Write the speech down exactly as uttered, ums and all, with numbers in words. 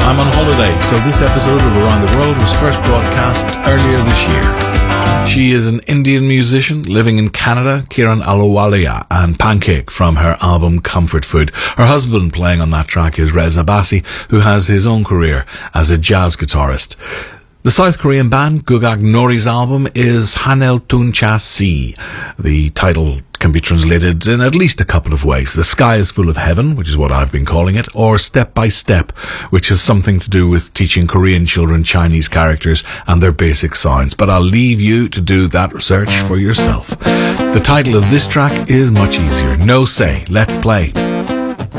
I'm on holiday, so this episode of Around the World was first broadcast earlier this year. She is an Indian musician living in Canada, Kiran Ahluwalia, and Pancake from her album Comfort Food. Her husband playing on that track is Reza Bassi, who has his own career as a jazz guitarist. The South Korean band Gugak Nori's album is Hanel Tuncha Si. The title can be translated in at least a couple of ways. The Sky is Full of Heaven, which is what I've been calling it, or Step by Step, which has something to do with teaching Korean children Chinese characters and their basic sounds. But I'll leave you to do that research for yourself. The title of this track is much easier. No Say, Let's Play.